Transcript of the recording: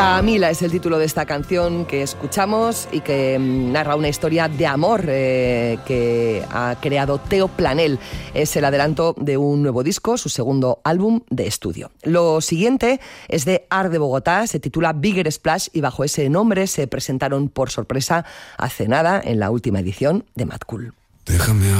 Camila es el título de esta canción que escuchamos y que narra una historia de amor que ha creado Teo Planel. Es el adelanto de un nuevo disco, su segundo álbum de estudio. Lo siguiente es de Art de Bogotá, se titula Bigger Splash y bajo ese nombre se presentaron por sorpresa hace nada en la última edición de Mad Cool. Déjame